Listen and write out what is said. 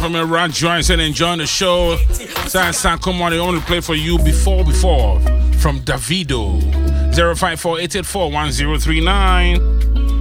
from me, Ron Johnson, enjoying the show. San come on, they only play for you before from Davido. 054-884-1039.